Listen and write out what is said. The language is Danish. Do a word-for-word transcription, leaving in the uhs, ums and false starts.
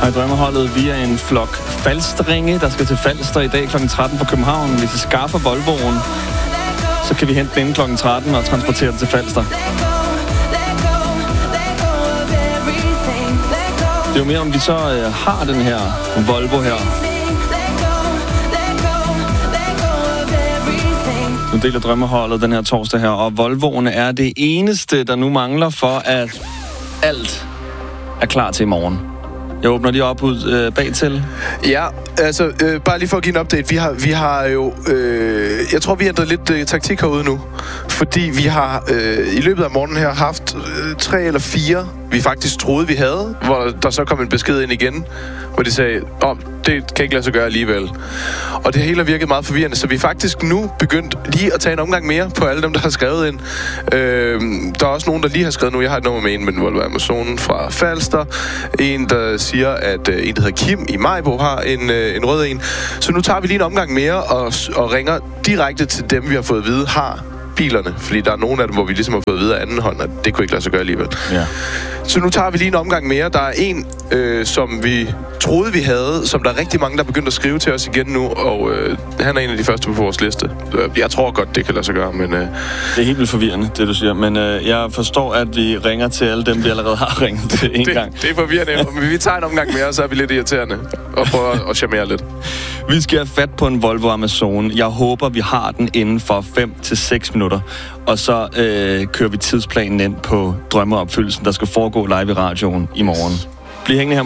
Og i drømmeholdet via en flok Falstringe, der skal til Falster i dag klokken tretten på København. Hvis I skaffer Volvoen, så kan vi hente den inden klokken tretten og transportere den til Falster. Det er jo mere, om vi så øh, har den her Volvo her. Nu deler drømmeholdet den her torsdag her, og Volvoen er det eneste, der nu mangler for, at alt er klar til i morgen. Jeg åbner lige op ud øh, bagtil. Ja, altså, øh, bare lige for at give en update. Vi har, vi har jo... Øh, jeg tror, vi har ændret lidt øh, taktik herude nu. Fordi vi har øh, i løbet af morgenen her haft øh, tre eller fire, vi faktisk troede, vi havde. Hvor der så kom en besked ind igen, hvor de sagde, åh, oh, det kan ikke lade sig gøre alligevel. Og det hele har virket meget forvirrende, så vi er faktisk nu begyndt lige at tage en omgang mere på alle dem, der har skrevet ind. Øh, der er også nogen, der lige har skrevet nu. Jeg har et nummer med en med den Volvo Amazon fra Falster. En, der siger, at øh, en, der hedder Kim i Majbo, har en, øh, en rød en. Så nu tager vi lige en omgang mere og, og ringer direkte til dem, vi har fået at vide, har bilerne. Fordi der er nogle af dem, hvor vi ligesom har fået at vide af anden hånd, at det kunne ikke lade sig gøre alligevel. Ja. Så nu tager vi lige en omgang mere. Der er en, øh, som vi troede, vi havde, som der er rigtig mange, der er begyndt at skrive til os igen nu, og øh, han er en af de første på vores liste. Jeg tror godt, det kan lade sig gøre, men... Øh... Det er helt vildt forvirrende, det du siger, men øh, jeg forstår, at vi ringer til alle dem, vi allerede har ringet til en det, gang. Det er forvirrende, men vi tager en omgang mere, så er vi lidt irriterende og prøver at charmere lidt. Vi skal have fat på en Volvo Amazon. Jeg håber, vi har den inden for fem til seks minutter, og så øh, kører vi tidsplanen ind på drømmeopfyldelsen, der skal foregå live i radioen i morgen. Bliv hængende her.